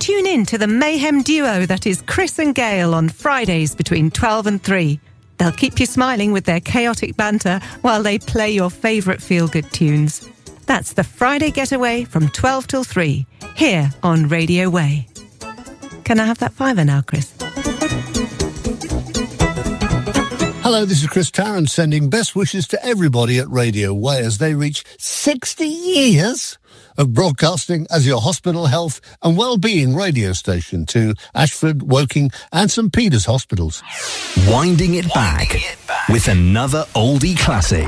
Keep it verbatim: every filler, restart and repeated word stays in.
Tune in to the mayhem duo that is Chris and Gail on Fridays between twelve and three. They'll keep you smiling with their chaotic banter while they play your favourite feel-good tunes. That's the Friday Getaway from twelve till three, here on Radio Way. Can I have that fiver now, Chris? Hello, this is Chris Tarrant sending best wishes to everybody at Radio Way as they reach sixty years of broadcasting as your hospital health and well-being radio station to Ashford, Woking and St Peter's hospitals. Winding it back with another oldie classic.